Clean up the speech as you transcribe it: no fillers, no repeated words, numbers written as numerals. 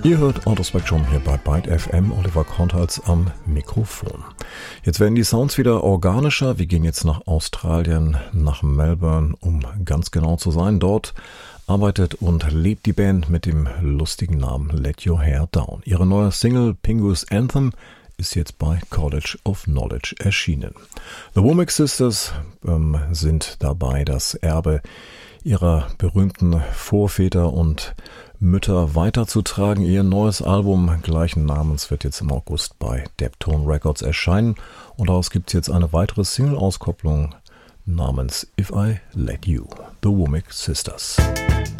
Ihr hört Autospectrum hier bei Byte FM, Oliver Kornholz am Mikrofon. Jetzt werden die Sounds wieder organischer. Wir gehen jetzt nach Australien, nach Melbourne, um ganz genau zu sein. Dort arbeitet und lebt die Band mit dem lustigen Namen Let Your Hair Down. Ihre neue Single Pingu's Anthem ist jetzt bei College of Knowledge erschienen. The Womack Sisters sind dabei, das Erbe ihrer berühmten Vorväter und Mütter weiterzutragen. Ihr neues Album gleichen Namens wird jetzt im August bei Deptone Records erscheinen und daraus gibt es jetzt eine weitere Single-Auskopplung namens If I Let You, The Womack Sisters.